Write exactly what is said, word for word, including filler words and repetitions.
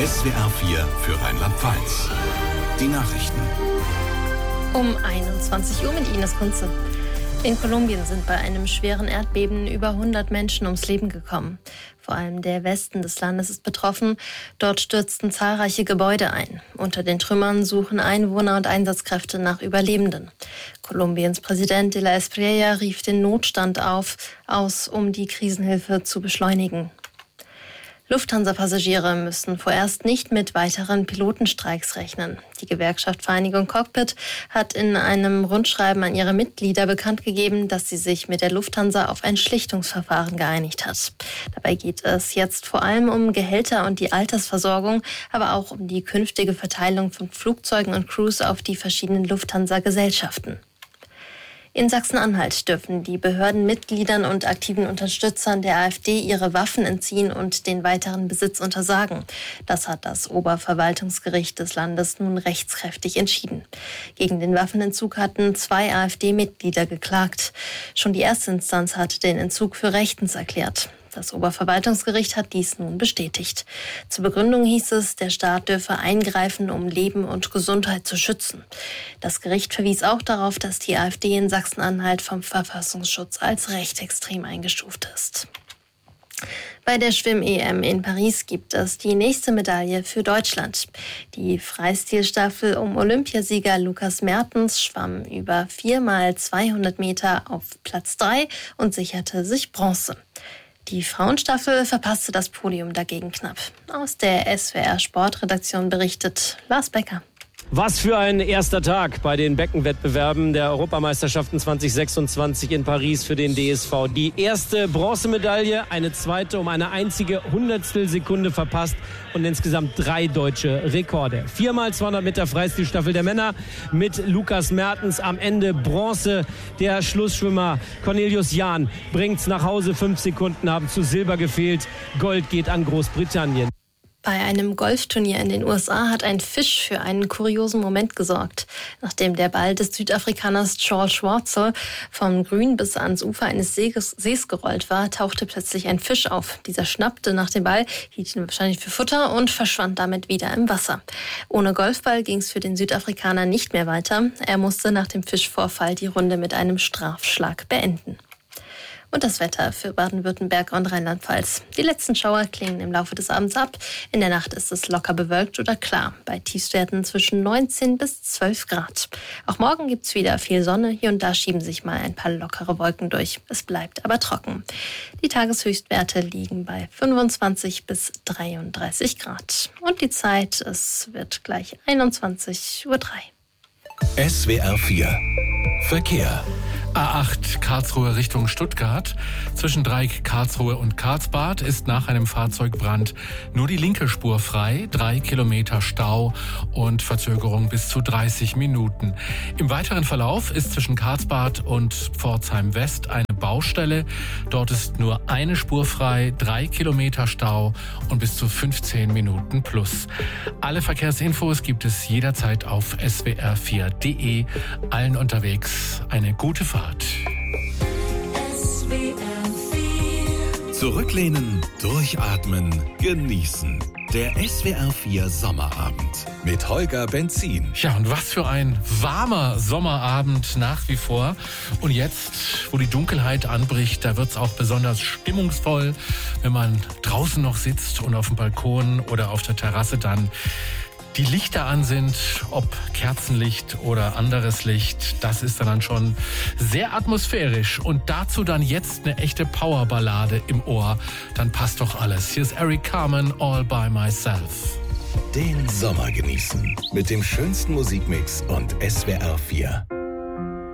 S W R vier für Rheinland-Pfalz. Die Nachrichten. Um einundzwanzig Uhr mit Ines Kunze. In Kolumbien sind bei einem schweren Erdbeben über hundert Menschen ums Leben gekommen. Vor allem der Westen des Landes ist betroffen. Dort stürzten zahlreiche Gebäude ein. Unter den Trümmern suchen Einwohner und Einsatzkräfte nach Überlebenden. Kolumbiens Präsident de la Espriella rief den Notstand auf, aus, um die Krisenhilfe zu beschleunigen. Lufthansa-Passagiere müssen vorerst nicht mit weiteren Pilotenstreiks rechnen. Die Gewerkschaft Vereinigung Cockpit hat in einem Rundschreiben an ihre Mitglieder bekannt gegeben, dass sie sich mit der Lufthansa auf ein Schlichtungsverfahren geeinigt hat. Dabei geht es jetzt vor allem um Gehälter und die Altersversorgung, aber auch um die künftige Verteilung von Flugzeugen und Crews auf die verschiedenen Lufthansa-Gesellschaften. In Sachsen-Anhalt dürfen die Behörden Mitgliedern und aktiven Unterstützern der AfD ihre Waffen entziehen und den weiteren Besitz untersagen. Das hat das Oberverwaltungsgericht des Landes nun rechtskräftig entschieden. Gegen den Waffenentzug hatten zwei AfD-Mitglieder geklagt. Schon die erste Instanz hatte den Entzug für rechtens erklärt. Das Oberverwaltungsgericht hat dies nun bestätigt. Zur Begründung hieß es, der Staat dürfe eingreifen, um Leben und Gesundheit zu schützen. Das Gericht verwies auch darauf, dass die AfD in Sachsen-Anhalt vom Verfassungsschutz als rechtsextrem eingestuft ist. Bei der Schwimm-E M in Paris gibt es die nächste Medaille für Deutschland. Die Freistilstaffel um Olympiasieger Lukas Mertens schwamm über vier mal zweihundert Meter auf Platz drei und sicherte sich Bronze. Die Frauenstaffel verpasste das Podium dagegen knapp. Aus der S W R Sportredaktion berichtet Lars Becker. Was für ein erster Tag bei den Beckenwettbewerben der Europameisterschaften zwanzig sechsundzwanzig in Paris für den D S V. Die erste Bronzemedaille, eine zweite um eine einzige Hundertstel Sekunde verpasst und insgesamt drei deutsche Rekorde. Viermal zweihundert Meter Freistilstaffel der Männer mit Lukas Mertens am Ende Bronze. Der Schlussschwimmer Cornelius Jahn bringt's nach Hause. Fünf Sekunden haben zu Silber gefehlt. Gold geht an Großbritannien. Bei einem Golfturnier in den U S A hat ein Fisch für einen kuriosen Moment gesorgt. Nachdem der Ball des Südafrikaners Charles Schwartzel vom Grün bis ans Ufer eines Sees, Sees gerollt war, tauchte plötzlich ein Fisch auf. Dieser schnappte nach dem Ball, hielt ihn wahrscheinlich für Futter und verschwand damit wieder im Wasser. Ohne Golfball ging es für den Südafrikaner nicht mehr weiter. Er musste nach dem Fischvorfall die Runde mit einem Strafschlag beenden. Und das Wetter für Baden-Württemberg und Rheinland-Pfalz. Die letzten Schauer klingen im Laufe des Abends ab. In der Nacht ist es locker bewölkt oder klar. Bei Tiefstwerten zwischen neunzehn bis zwölf Grad. Auch morgen gibt's wieder viel Sonne. Hier und da schieben sich mal ein paar lockere Wolken durch. Es bleibt aber trocken. Die Tageshöchstwerte liegen bei fünfundzwanzig bis dreiunddreißig Grad. Und die Zeit, es wird gleich einundzwanzig Uhr drei. S W R vier Verkehr. A acht Karlsruhe Richtung Stuttgart. Zwischen Dreieck Karlsruhe und Karlsbad ist nach einem Fahrzeugbrand nur die linke Spur frei. Drei Kilometer Stau und Verzögerung bis zu dreißig Minuten. Im weiteren Verlauf ist zwischen Karlsbad und Pforzheim West eine Baustelle. Dort ist nur eine Spur frei, drei Kilometer Stau und bis zu fünfzehn Minuten plus. Alle Verkehrsinfos gibt es jederzeit auf S W R vier Punkt de. Allen unterwegs eine gute Fahrt. Zurücklehnen, durchatmen, genießen. Der S W R vier Sommerabend mit Holger Benzin. Ja, und was für ein warmer Sommerabend nach wie vor. Und jetzt, wo die Dunkelheit anbricht, da wird's auch besonders stimmungsvoll, wenn man draußen noch sitzt und auf dem Balkon oder auf der Terrasse dann die Lichter an sind, ob Kerzenlicht oder anderes Licht, das ist dann schon sehr atmosphärisch. Und dazu dann jetzt eine echte Powerballade im Ohr, dann passt doch alles. Hier ist Eric Carmen, All by Myself. Den Sommer genießen mit dem schönsten Musikmix und S W R vier.